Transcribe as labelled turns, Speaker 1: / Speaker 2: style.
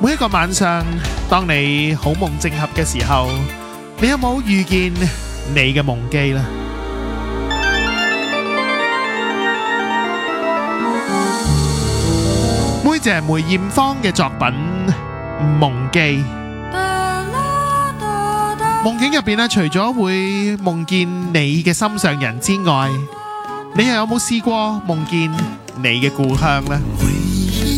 Speaker 1: 每一個晚上，當你好夢正合嘅時候，你有冇遇見你嘅夢姬呢？妹姐梅艷芳嘅作品《夢姬》。夢境入邊咧，除咗會夢見你嘅心上人之外，你又有冇試過夢見你嘅故鄉呢？